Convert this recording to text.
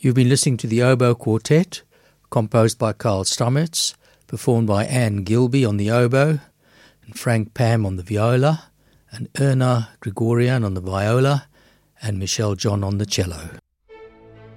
You've been listening to the Oboe Quartet, composed by Carl Stamets, performed by Anne Gilby on the oboe, and Frank Pam on the viola, and Erna Grigorian on the viola, and Michelle John on the cello.